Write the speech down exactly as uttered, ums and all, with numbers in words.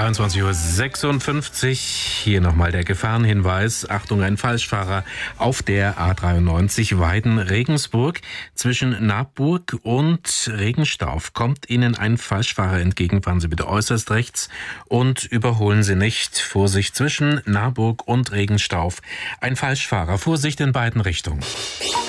dreiundzwanzig Uhr sechsundfünfzig. Hier nochmal der Gefahrenhinweis. Achtung, ein Falschfahrer auf der A dreiundneunzig Weiden-Regensburg. Zwischen Nabburg und Regenstauf kommt Ihnen ein Falschfahrer entgegen. Fahren Sie bitte äußerst rechts und überholen Sie nicht. Vorsicht, zwischen Nabburg und Regenstauf ein Falschfahrer. Vorsicht in beiden Richtungen.